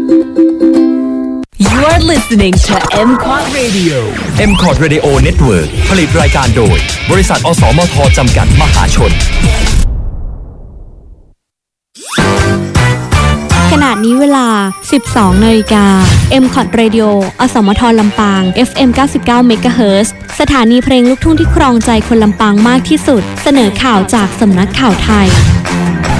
You are listening to MQuad Radio. MQuad Radio Network ผลิตรายการโดยบริษัทอสมทจำกัดมหาชนขณะนี้เวลา 12 นาฬิกา MQuad Radio อสมทลำปาง FM 99 MHz สถานีเพลงลูกทุ่งที่ครองใจคนลำปางมากที่สุดเสนอข่าวจากสำนักข่าวไทย